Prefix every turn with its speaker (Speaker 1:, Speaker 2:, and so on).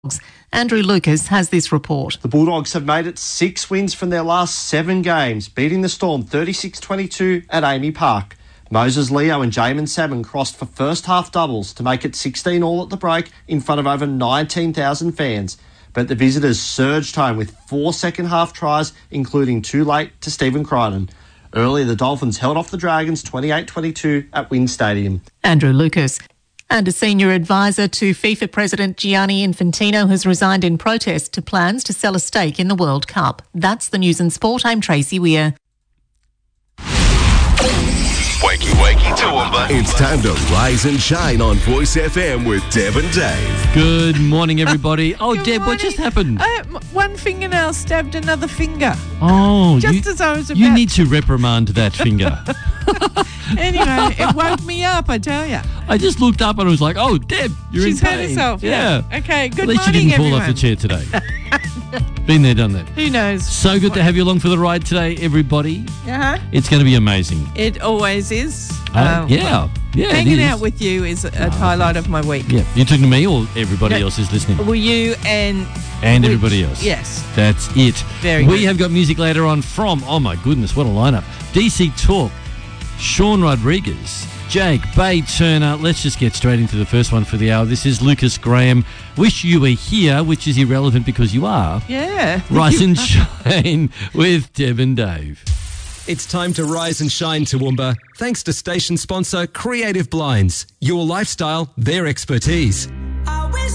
Speaker 1: Andrew Lucas has this report.
Speaker 2: The Bulldogs have made it 6 wins from their last 7 games, beating the Storm 36-22 at Amy Park. Moses Leo and Jamin Salmon crossed for first half doubles to make it 16-all at the break in front of over 19,000 fans. But the visitors surged home with 4 second half tries, including 2 late to Stephen Crichton. Earlier, the Dolphins held off the Dragons 28-22 at Wynn Stadium.
Speaker 1: Andrew Lucas. And a senior advisor to FIFA President Gianni Infantino has resigned in protest to plans to sell a stake in the World Cup. That's the news and sport. I'm Tracy Weir.
Speaker 3: Wakey Toowoomba.
Speaker 4: It's time to rise and shine on Voice FM with Deb and Dave.
Speaker 5: Good morning, everybody. Oh,
Speaker 6: Good
Speaker 5: Deb,
Speaker 6: morning.
Speaker 5: what just happened?
Speaker 6: One fingernail stabbed another finger.
Speaker 5: Oh,
Speaker 6: Just as I was about
Speaker 5: you need to reprimand that finger.
Speaker 6: Anyway, it woke me up, I tell you.
Speaker 5: I just looked up and I was like, oh, Deb, you're
Speaker 6: She's
Speaker 5: in
Speaker 6: hurt
Speaker 5: pain.
Speaker 6: herself.
Speaker 5: Yeah.
Speaker 6: Okay, good
Speaker 5: At least
Speaker 6: morning,
Speaker 5: you didn't fall
Speaker 6: everyone.
Speaker 5: off the chair today. Been there, done that.
Speaker 6: Who knows?
Speaker 5: So good to have you along for the ride today, everybody.
Speaker 6: Uh-huh.
Speaker 5: It's going to be amazing.
Speaker 6: It always is.
Speaker 5: Yeah, it
Speaker 6: Hanging
Speaker 5: is.
Speaker 6: out with you is a highlight of my week.
Speaker 5: Yeah, you talking to me or everybody
Speaker 6: No.
Speaker 5: else is listening?
Speaker 6: Well, you and
Speaker 5: Everybody else.
Speaker 6: Yes.
Speaker 5: That's it.
Speaker 6: Very
Speaker 5: We
Speaker 6: good.
Speaker 5: have got music later on from, oh my goodness, what a lineup. DC Talk, Sean Rodriguez, Jake, Bay Turner. Let's just get straight into the first one for the hour. This is Lucas Graham. Wish you were here, which is irrelevant because you are.
Speaker 6: Yeah.
Speaker 5: Rise and shine with Deb and Dave.
Speaker 7: It's time to rise and shine, Toowoomba. Thanks to station sponsor Creative Blinds. Your lifestyle, their expertise.